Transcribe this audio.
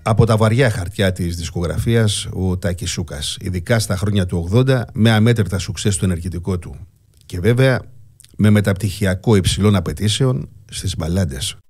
από τα βαριά χαρτιά της δισκογραφίας ο Τάκης Σούκας, ειδικά στα χρόνια του 80, με αμέτρητα σουξές στο ενεργητικό του και βέβαια με μεταπτυχιακό υψηλών απαιτήσεων στις μπαλάντες.